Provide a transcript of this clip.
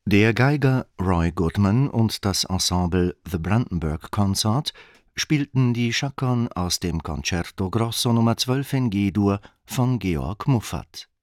Der Geiger Roy Goodman und das Ensemble The Brandenburg Consort spielten die Chaconne aus dem Concerto Grosso Nr. 12 in G-Dur von Georg Muffat.